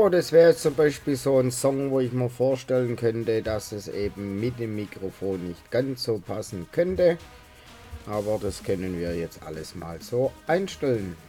Genau, das wäre jetzt zum Beispiel so ein Song, wo ich mir vorstellen könnte, dass es eben mit dem Mikrofon nicht ganz so passen könnte. Aber das können wir jetzt alles mal so einstellen.